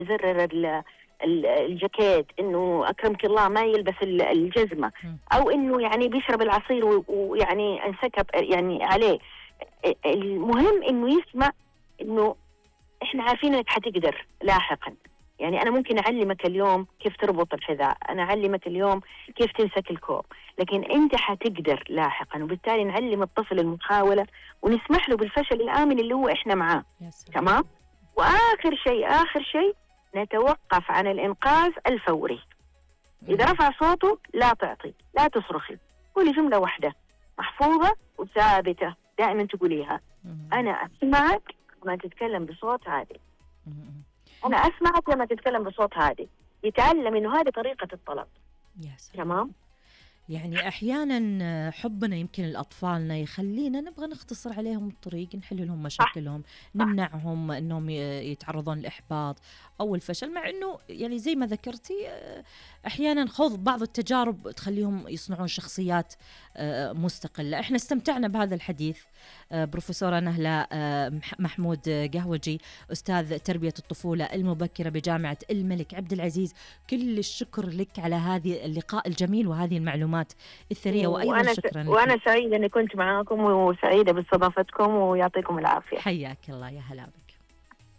يزرر الجاكيت، انه اكرمك الله ما يلبس الجزمه، او انه يعني بيشرب العصير ويعني انسكب يعني عليه. المهم انه يسمع انه احنا عارفين انك حتقدر لاحقا. يعني انا ممكن اعلمك اليوم كيف تربط الحذاء، انا اعلمك اليوم كيف تمسك الكوب، لكن انت حتقدر لاحقا. وبالتالي نعلم الطفل المحاوله ونسمح له بالفشل الامن اللي هو احنا معاه. تمام. واخر شيء نتوقف عن الانقاذ الفوري. اذا رفع صوته لا تعطي، لا تصرخي، قولي جمله واحده محفوظه وثابته دائما تقوليها: انا اسمعك لما تتكلم بصوت هادي. انا اسمعك لما تتكلم بصوت هادي. يتعلم انه هذه طريقه الطلب. تمام. يعني أحيانا حبنا يمكن لأطفالنا يخلينا نبغى نختصر عليهم الطريق، نحل لهم مشاكلهم، نمنعهم أنهم يتعرضون للإحباط أو الفشل، مع أنه يعني زي ما ذكرتي أحيانا خوض بعض التجارب تخليهم يصنعون شخصيات مستقلة. إحنا استمتعنا بهذا الحديث. بروفيسورة نهلة محمود قهوجي، أستاذ تربية الطفولة المبكرة بجامعة الملك عبد العزيز، كل الشكر لك على هذه اللقاء الجميل وهذه المعلومات الثرية. وأيضا شكرا لك. وأنا سعيدة أني كنت معاكم وسعيدة باستضافتكم ويعطيكم العافية. حياك الله، يا هلا بك.